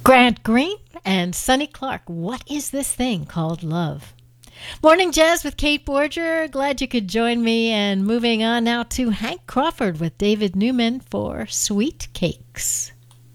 Grant Green and Sonny Clark. What is this thing called love? Morning Jazz with Kate Borger. Glad you could join me. And moving on now to Hank Crawford with David Newman for Sweet Cakes.